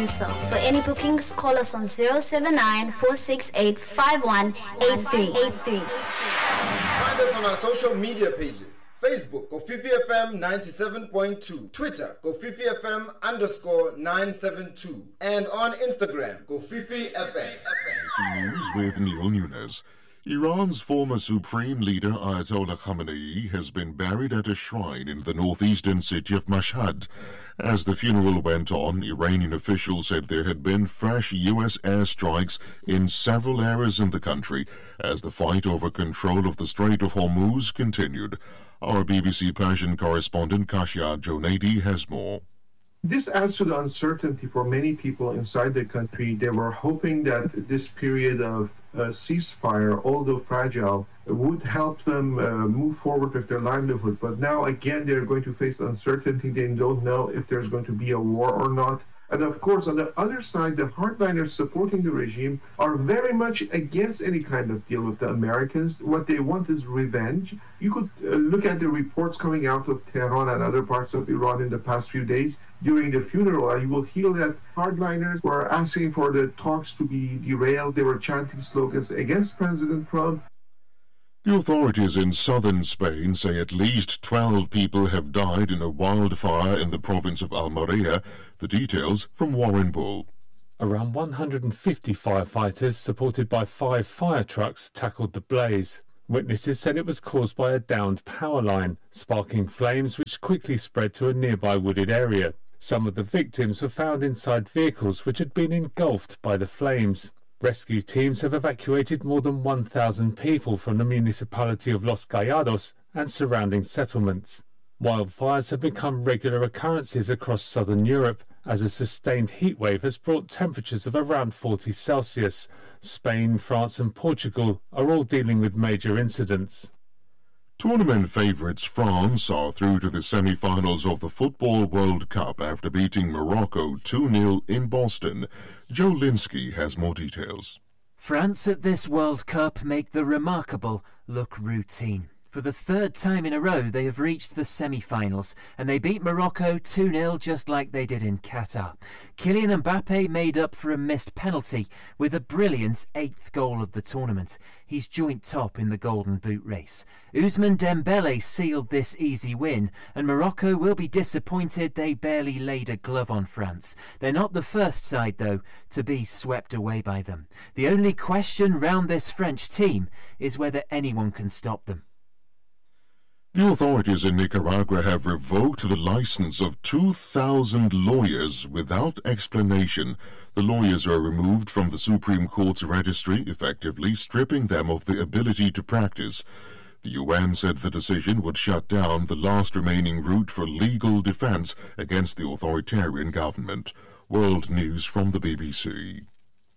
do so. For any bookings, call us on 079 468 5183. Find us on our social media pages. Facebook, Kofifi FM 97.2. Twitter, Kofifi FM _972. And on Instagram, Kofifi FM. News with Neil Nunes. Iran's former supreme leader Ayatollah Khamenei has been buried at a shrine in the northeastern city of Mashhad. As the funeral went on, Iranian officials said there had been fresh U.S. airstrikes in several areas in the country as the fight over control of the Strait of Hormuz continued. Our BBC Persian correspondent Kashia Jonaidi has more. This adds to the uncertainty for many people inside the country. They were hoping that this period of ceasefire, although fragile, would help them move forward with their livelihood. But now, again, they're going to face uncertainty. They don't know if there's going to be a war or not. And of course, on the other side, the hardliners supporting the regime are very much against any kind of deal with the Americans. What they want is revenge. You could look at the reports coming out of Tehran and other parts of Iran in the past few days during the funeral, and you will hear that hardliners were asking for the talks to be derailed. They were chanting slogans against President Trump. The authorities in southern Spain say at least 12 people have died in a wildfire in the province of Almeria. The details from Warren Bull. Around 150 firefighters, supported by 5 fire trucks, tackled the blaze. Witnesses said it was caused by a downed power line, sparking flames which quickly spread to a nearby wooded area. Some of the victims were found inside vehicles which had been engulfed by the flames. Rescue teams have evacuated more than 1,000 people from the municipality of Los Callados and surrounding settlements. Wildfires have become regular occurrences across southern Europe as a sustained heatwave has brought temperatures of around 40 Celsius. Spain, France and Portugal are all dealing with major incidents. Tournament favourites France are through to the semi-finals of the Football World Cup after beating Morocco 2-0 in Boston. Joe Linsky has more details. France at this World Cup make the remarkable look routine. For the third time in a row, they have reached the semi-finals, and they beat Morocco 2-0 just like they did in Qatar. Kylian Mbappe made up for a missed penalty with a brilliant 8th goal of the tournament. He's joint top in the Golden Boot race. Ousmane Dembele sealed this easy win, and Morocco will be disappointed they barely laid a glove on France. They're not the first side, though, to be swept away by them. The only question round this French team is whether anyone can stop them. The authorities in Nicaragua have revoked the license of 2,000 lawyers without explanation. The lawyers are removed from the Supreme Court's registry, effectively stripping them of the ability to practice. The UN said the decision would shut down the last remaining route for legal defense against the authoritarian government. World News from the BBC.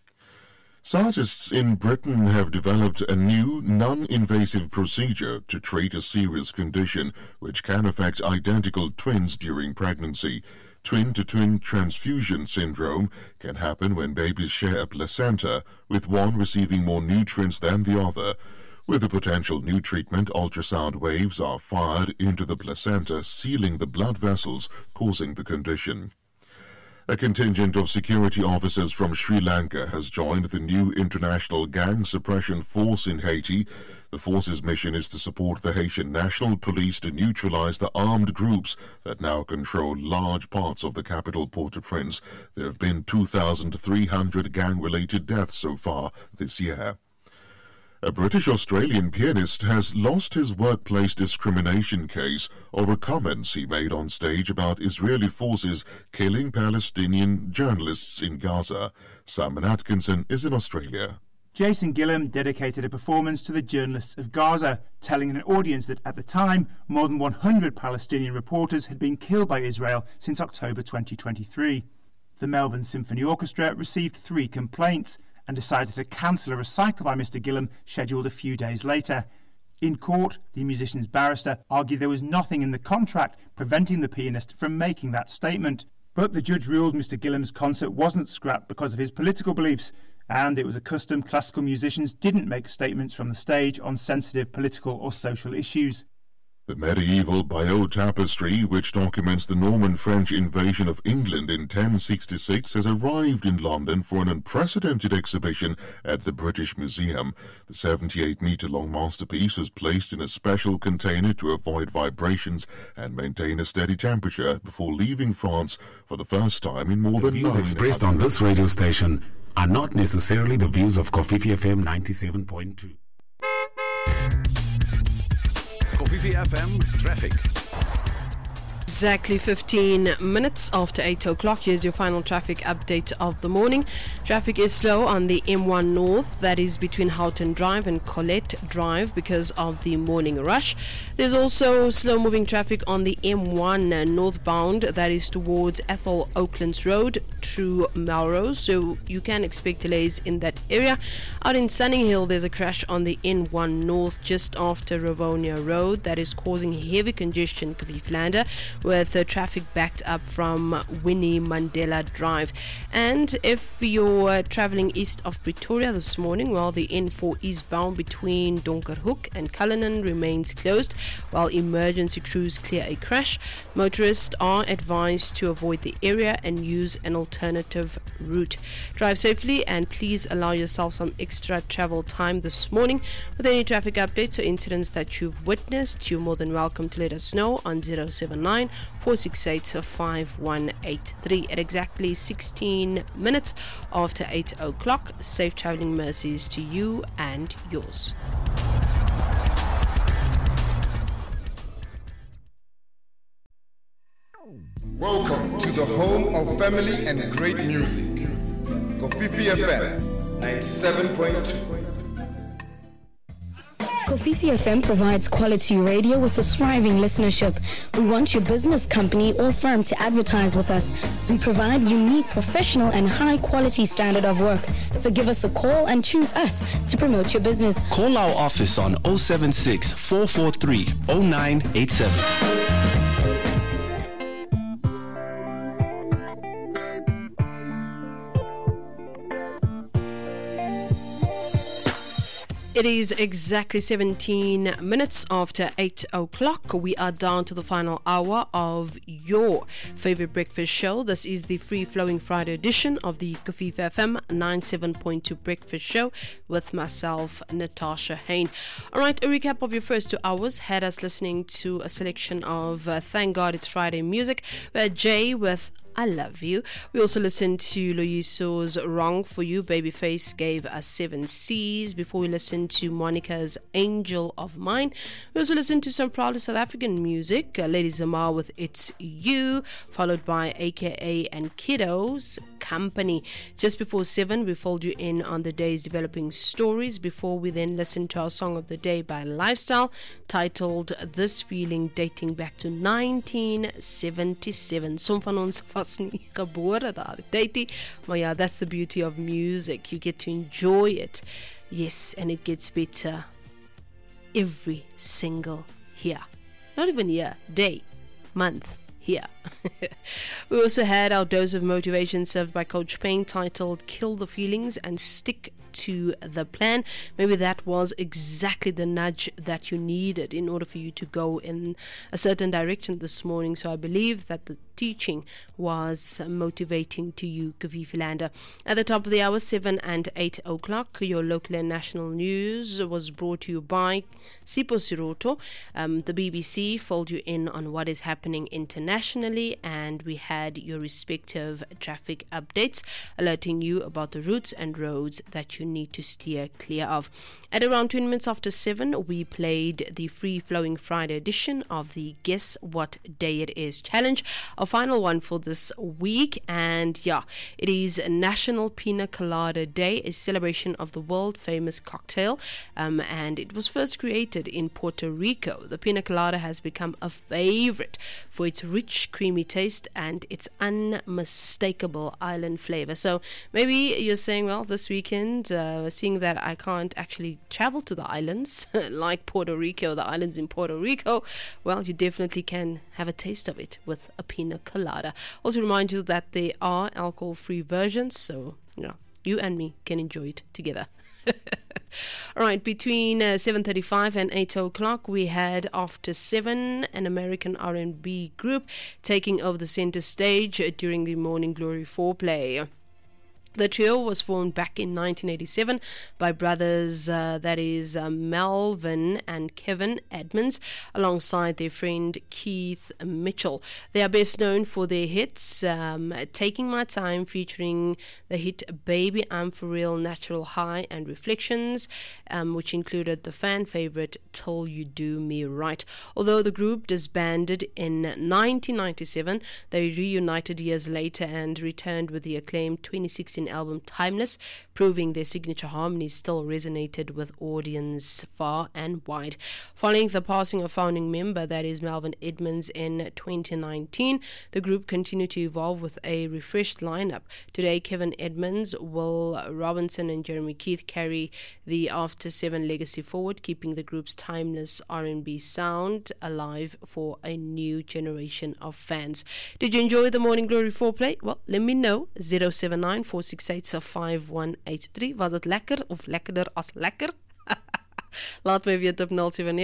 Scientists in Britain have developed a new non-invasive procedure to treat a serious condition which can affect identical twins during pregnancy. Twin-to-twin transfusion syndrome can happen when babies share a placenta, with one receiving more nutrients than the other. With the potential new treatment, ultrasound waves are fired into the placenta, sealing the blood vessels causing the condition. A contingent of security officers from Sri Lanka has joined the new International Gang Suppression Force in Haiti. The force's mission is to support the Haitian National Police to neutralize the armed groups that now control large parts of the capital Port-au-Prince. There have been 2,300 gang-related deaths so far this year. A British-Australian pianist has lost his workplace discrimination case over comments he made on stage about Israeli forces killing Palestinian journalists in Gaza. Simon Atkinson is in Australia. Jason Gillam dedicated a performance to the journalists of Gaza, telling an audience that at the time, more than 100 Palestinian reporters had been killed by Israel since October 2023. The Melbourne Symphony Orchestra received 3 complaints and decided to cancel a recital by Mr Gillam scheduled a few days later. In court, the musician's barrister argued there was nothing in the contract preventing the pianist from making that statement. But the judge ruled Mr Gillam's concert wasn't scrapped because of his political beliefs, and it was a custom classical musicians didn't make statements from the stage on sensitive political or social issues. The medieval Bayeux tapestry, which documents the Norman-French invasion of England in 1066, has arrived in London for an unprecedented exhibition at the British Museum. The 78-metre-long masterpiece was placed in a special container to avoid vibrations and maintain a steady temperature before leaving France for the first time in more than 9 years. The views expressed on this radio station are not necessarily the views of Kofifi FM 97.2. Kofifi FM Traffic. Exactly 15 minutes after 8 o'clock. Here's your final traffic update of the morning. Traffic is slow on the M1 North, that is between Houghton Drive and Colette Drive because of the morning rush. There's also slow moving traffic on the M1 northbound, that is towards Ethel Oaklands Road through Melrose, so you can expect delays in that area. Out in Sunninghill, there's a crash on the N1 North just after Rivonia Road that is causing heavy congestion, Cleveland, with traffic backed up from Winnie Mandela Drive. And if you're traveling east of Pretoria this morning, well, the N4 eastbound between Donkerhoek and Cullinan remains closed while emergency crews clear a crash. Motorists are advised to avoid the area and use an alternative route. Drive safely and please allow yourself some extra travel time this morning. With any traffic updates or incidents that you've witnessed, you're more than welcome to let us know on 079 468 5183 at exactly 16 minutes after 8 o'clock. Safe traveling mercies to you and yours. Welcome to the home of family and great music. Kofifi FM 97.2. Kofifi FM provides quality radio with a thriving listenership. We want your business, company, or firm to advertise with us. We provide unique, professional, and high-quality standard of work. So give us a call and choose us to promote your business. Call our office on 076 443 0987. It is exactly 17 minutes after 8 o'clock. We are down to the final hour of your favorite breakfast show. This is the free-flowing Friday edition of the Kofifi FM 97.2 breakfast show with myself, Natasha Hain. All right, a recap of your first 2 hours had us listening to a selection of Thank God It's Friday music. Jay with I Love You. We also listened to Loyiso's Wrong For You. Babyface gave us 7 C's. Before we listened to Monica's Angel of Mine. We also listened to some proudly South African music. Lady Zamar with It's You, followed by AKA and Kiddo's Company. Just before 7, we fold you in on the day's developing stories before we then listen to our song of the day by Lifestyle, titled This Feeling, dating back to 1977. Som van ons was nie gebore daar tydie, maar ja, that's the beauty of music. You get to enjoy it. Yes, and it gets better every single year. Not even year, day, month, year. We also had our dose of motivation served by Coach Payne, titled Kill the Feelings and Stick to the Plan. Maybe that was exactly the nudge that you needed in order for you to go in a certain direction this morning. So I believe that the teaching was motivating to you, Kofifi Lander. At the top of the hour, 7 and 8 o'clock, your local and national news was brought to you by Sipho Siroto. The BBC filled you in on what is happening internationally, and we had your respective traffic updates alerting you about the routes and roads that you need to steer clear of. At around 20 minutes after 7, we played the free-flowing Friday edition of the Guess What Day It Is challenge, our final one for this week. And yeah, it is National Pina Colada Day, a celebration of the world-famous cocktail, and it was first created in Puerto Rico. The Pina Colada has become a favorite for its rich, creamy taste and its unmistakable island flavor. So maybe you're saying, well, this weekend, seeing that I can't actually travel to the islands like Puerto Rico, the islands in Puerto Rico, well, you definitely can have a taste of it with a pina colada. Also remind you that there are alcohol-free versions, so you and me can enjoy it together. All right, between 7:35 and 8 o'clock, we had After 7, an American R&B group, taking over the center stage during the Morning Glory foreplay. The trio was formed back in 1987 by brothers, Melvin and Kevin Edmonds, alongside their friend Keith Mitchell. They are best known for their hits, Taking My Time, featuring the hit Baby I'm For Real, Natural High, and Reflections, which included the fan favorite Till You Do Me Right. Although the group disbanded in 1997, they reunited years later and returned with the acclaimed 2016 album Timeless, proving their signature harmonies still resonated with audience far and wide. Following the passing of founding member, that is Melvin Edmonds, in 2019, the group continued to evolve with a refreshed lineup. Today, Kevin Edmonds, Will Robinson, and Jeremy Keith carry the After 7 legacy forward, keeping the group's timeless R&B sound alive for a new generation of fans. Did you enjoy the Morning Glory foreplay? Well, let me know. 079-468-5183. Was het lekker of lekkerder as lekker? Laat my weet op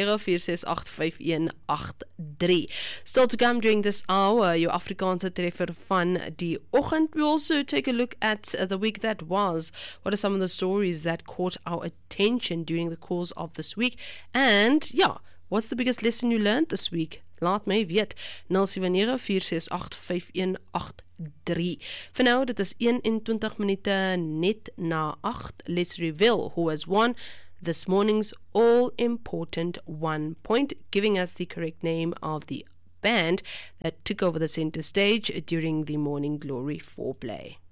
079-468-5183. Still to come during this hour, your Afrikaanse treffer van die oggend. We also take a look at the week that was. What are some of the stories that caught our attention during the course of this week? And yeah, what's the biggest lesson you learned this week? Laat my weet. 079-468-5183. For now, dit is 21 minute net na 8. Let's reveal who has won this morning's all-important 1 point, giving us the correct name of the band that took over the center stage during the Morning Glory foreplay.